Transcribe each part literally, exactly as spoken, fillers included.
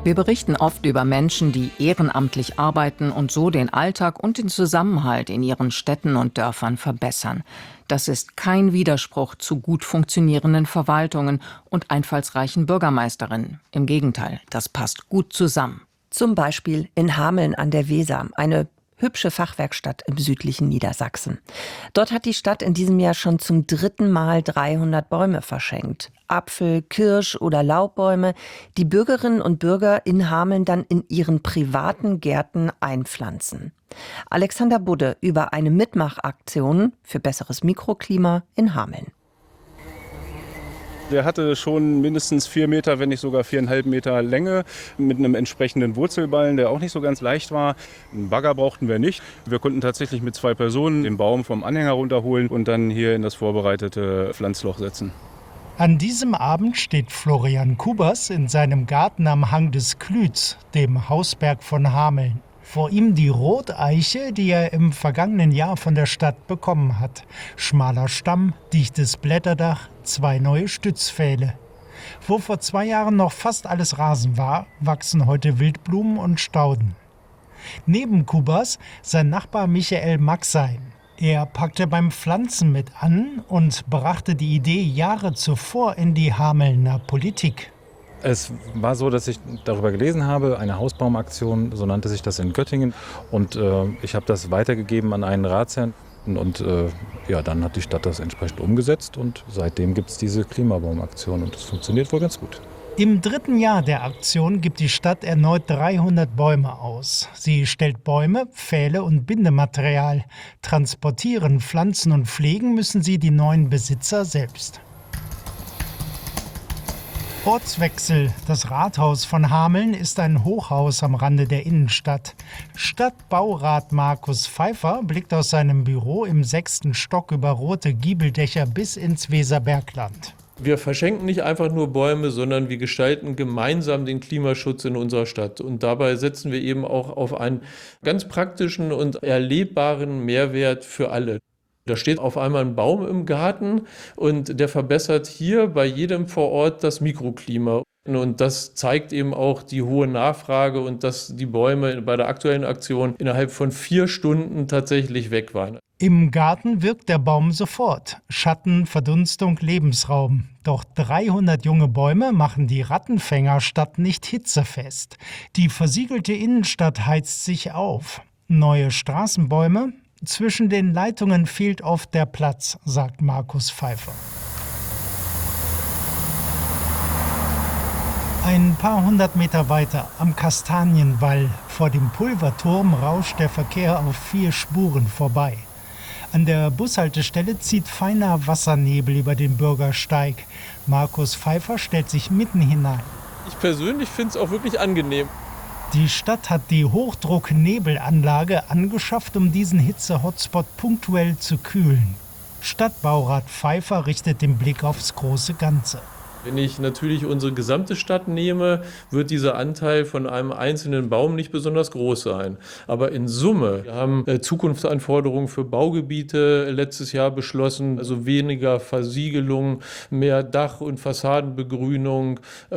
Wir berichten oft über Menschen, die ehrenamtlich arbeiten und so den Alltag und den Zusammenhalt in ihren Städten und Dörfern verbessern. Das ist kein Widerspruch zu gut funktionierenden Verwaltungen und einfallsreichen Bürgermeisterinnen. Im Gegenteil, das passt gut zusammen. Zum Beispiel in Hameln an der Weser, eine hübsche Fachwerkstatt im südlichen Niedersachsen. Dort hat die Stadt in diesem Jahr schon zum dritten Mal dreihundert Bäume verschenkt. Apfel-, Kirsch- oder Laubbäume, die Bürgerinnen und Bürger in Hameln dann in ihren privaten Gärten einpflanzen. Alexander Budde über eine Mitmachaktion für besseres Mikroklima in Hameln. Der hatte schon mindestens vier Meter, wenn nicht sogar viereinhalb Meter Länge mit einem entsprechenden Wurzelballen, der auch nicht so ganz leicht war. Einen Bagger brauchten wir nicht. Wir konnten tatsächlich mit zwei Personen den Baum vom Anhänger runterholen und dann hier in das vorbereitete Pflanzloch setzen. An diesem Abend steht Florian Kubas in seinem Garten am Hang des Klütz, dem Hausberg von Hameln. Vor ihm die Roteiche, die er im vergangenen Jahr von der Stadt bekommen hat. Schmaler Stamm, dichtes Blätterdach, zwei neue Stützpfähle. Wo vor zwei Jahren noch fast alles Rasen war, wachsen heute Wildblumen und Stauden. Neben Kubas sein Nachbar Michael Maxein. Er packte beim Pflanzen mit an und brachte die Idee Jahre zuvor in die Hamelner Politik. Es war so, dass ich darüber gelesen habe, eine Hausbaumaktion, so nannte sich das in Göttingen. Und äh, ich habe das weitergegeben an einen Ratsherrn. Und äh, ja, dann hat die Stadt das entsprechend umgesetzt. Und seitdem gibt es diese Klimabaumaktion. Und das funktioniert wohl ganz gut. Im dritten Jahr der Aktion gibt die Stadt erneut dreihundert Bäume aus. Sie stellt Bäume, Pfähle und Bindematerial. Transportieren, pflanzen und pflegen müssen sie die neuen Besitzer selbst. Ortswechsel. Das Rathaus von Hameln ist ein Hochhaus am Rande der Innenstadt. Stadtbaurat Markus Pfeiffer blickt aus seinem Büro im sechsten Stock über rote Giebeldächer bis ins Weserbergland. Wir verschenken nicht einfach nur Bäume, sondern wir gestalten gemeinsam den Klimaschutz in unserer Stadt. Und dabei setzen wir eben auch auf einen ganz praktischen und erlebbaren Mehrwert für alle. Da steht auf einmal ein Baum im Garten und der verbessert hier bei jedem vor Ort das Mikroklima. Und das zeigt eben auch die hohe Nachfrage und dass die Bäume bei der aktuellen Aktion innerhalb von vier Stunden tatsächlich weg waren. Im Garten wirkt der Baum sofort. Schatten, Verdunstung, Lebensraum. Doch dreihundert junge Bäume machen die Rattenfängerstadt nicht hitzefest. Die versiegelte Innenstadt heizt sich auf. Neue Straßenbäume? Zwischen den Leitungen fehlt oft der Platz, sagt Markus Pfeiffer. Ein paar hundert Meter weiter, am Kastanienwall, vor dem Pulverturm, rauscht der Verkehr auf vier Spuren vorbei. An der Bushaltestelle zieht feiner Wassernebel über den Bürgersteig. Markus Pfeiffer stellt sich mitten hinein. Ich persönlich finde es auch wirklich angenehm. Die Stadt hat die Hochdrucknebelanlage angeschafft, um diesen Hitze-Hotspot punktuell zu kühlen. Stadtbaurat Pfeiffer richtet den Blick aufs große Ganze. Wenn ich natürlich unsere gesamte Stadt nehme, wird dieser Anteil von einem einzelnen Baum nicht besonders groß sein. Aber in Summe, wir haben Zukunftsanforderungen für Baugebiete letztes Jahr beschlossen, also weniger Versiegelung, mehr Dach- und Fassadenbegrünung,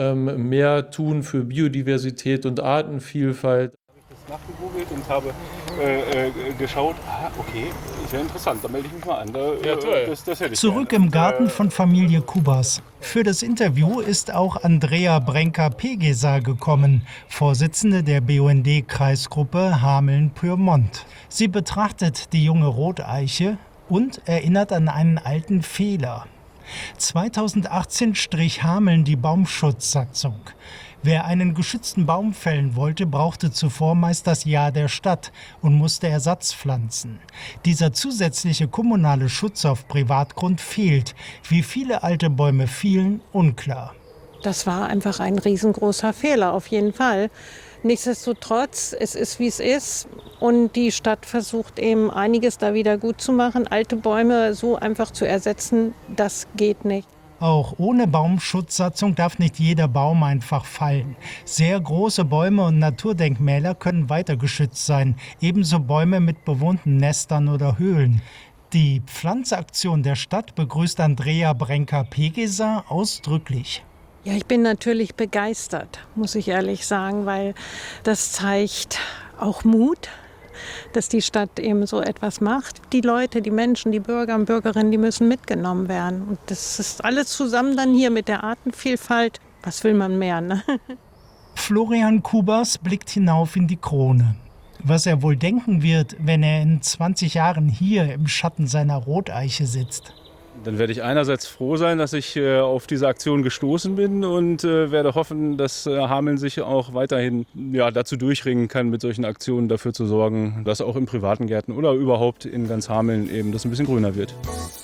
mehr tun für Biodiversität und Artenvielfalt. Nachgegoogelt und habe äh, äh, geschaut, ah, okay, sehr interessant, da melde ich mich mal an. Da, ja, toll. Das, das hätte ich Zurück gerne. Im Garten von Familie Kubas. Für das Interview ist auch Andrea Brenker-Pegeser gekommen, Vorsitzende der B U N D-Kreisgruppe Hameln-Pyrmont. Sie betrachtet die junge Roteiche und erinnert an einen alten Fehler. zweitausendachtzehn strich Hameln die Baumschutzsatzung. Wer einen geschützten Baum fällen wollte, brauchte zuvor meist das Ja der Stadt und musste Ersatz pflanzen. Dieser zusätzliche kommunale Schutz auf Privatgrund fehlt. Wie viele alte Bäume fielen, unklar. Das war einfach ein riesengroßer Fehler, auf jeden Fall. Nichtsdestotrotz, es ist wie es ist und die Stadt versucht eben einiges da wieder gut zu machen. Alte Bäume so einfach zu ersetzen, das geht nicht. Auch ohne Baumschutzsatzung darf nicht jeder Baum einfach fallen. Sehr große Bäume und Naturdenkmäler können weiter geschützt sein, ebenso Bäume mit bewohnten Nestern oder Höhlen. Die Pflanzaktion der Stadt begrüßt Andrea Brenker-Pegeser ausdrücklich. Ja, ich bin natürlich begeistert, muss ich ehrlich sagen, weil das zeigt auch Mut, dass die Stadt eben so etwas macht. Die Leute, die Menschen, die Bürger und Bürgerinnen, die müssen mitgenommen werden. Und das ist alles zusammen dann hier mit der Artenvielfalt. Was will man mehr, ne? Florian Kubas blickt hinauf in die Krone. Was er wohl denken wird, wenn er in zwanzig Jahren hier im Schatten seiner Roteiche sitzt. Dann werde ich einerseits froh sein, dass ich äh, auf diese Aktion gestoßen bin und äh, werde hoffen, dass äh, Hameln sich auch weiterhin ja, dazu durchringen kann, mit solchen Aktionen dafür zu sorgen, dass auch in privaten Gärten oder überhaupt in ganz Hameln eben das ein bisschen grüner wird.